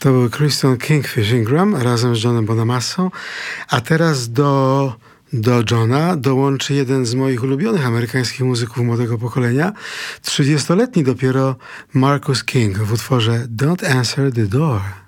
To był Kristen Kingfish Ingram razem z Johnem Bonamassą, a teraz do Johna dołączy jeden z moich ulubionych amerykańskich muzyków młodego pokolenia, 30-letni dopiero Marcus King w utworze Don't Answer the Door.